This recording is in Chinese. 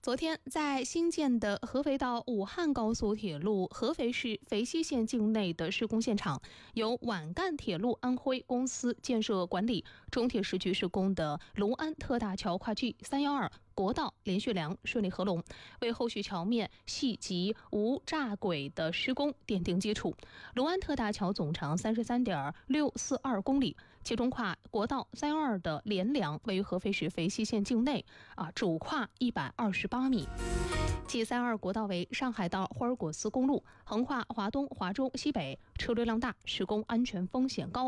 昨天，在新建的合肥到武汉高速铁路合肥市肥西县境内的施工现场，由皖赣铁路安徽公司建设管理、中铁时局施工的卢安特大桥跨 G312国道连续梁顺利合龙，为后续桥面细及无栅轨的施工奠定基础。卢安特大桥总长33.642公里，其中跨国道312的连梁位于合肥市肥西县境内，主跨128米。G32国道为上海到霍尔果斯公路，横跨华东、华中、西北，车流量大，施工安全风险高。